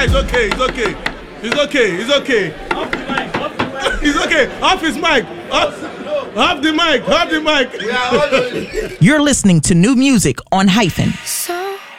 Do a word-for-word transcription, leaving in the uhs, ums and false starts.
it's okay, it's okay. It's okay, it's okay. Off the mic, off the mic. It's okay. Off his mic. Off, off the mic, off the mic. We are all You're listening to new music on Hyphen. So